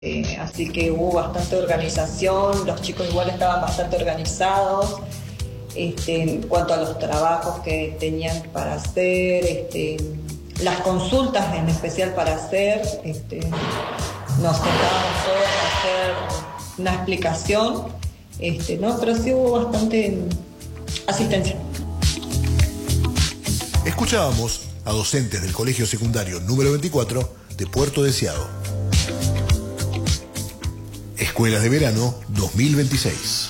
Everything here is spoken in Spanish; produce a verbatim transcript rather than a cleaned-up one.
Eh, así que hubo bastante organización, los chicos igual estaban bastante organizados este, en cuanto a los trabajos que tenían para hacer, este, las consultas en especial para hacer, este, nos sentábamos todos a hacer una explicación, este, ¿no? Pero sí hubo bastante asistencia. Escuchábamos a docentes del Colegio Secundario número veinticuatro de Puerto Deseado. Escuelas de Verano dos mil veintiséis.